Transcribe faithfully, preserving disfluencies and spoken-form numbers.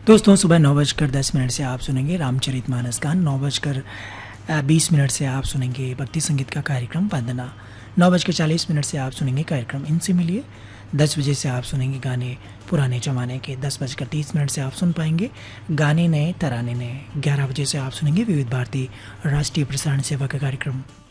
दोस्तों सुबह नौ बजकर दस मिनट से आप सुनेंगे रामचरितमानस गान। नौ बजकर बीस मिनट से आप सुनेंगे भक्ति संगीत का कार्यक्रम वंदना। नौ बजकर चालीस मिनट से आप सुनेंगे कार्यक्रम इनसे मिलिए। दस बजे से आप सुनेंगे गाने पुराने ज़माने के। दस बजकर तीस मिनट से आप सुन पाएंगे गाने नए तराने नए। ग्यारह बजे से आप सुनेंगे विविध भारती राष्ट्रीय प्रसारण सेवा का कार्यक्रम।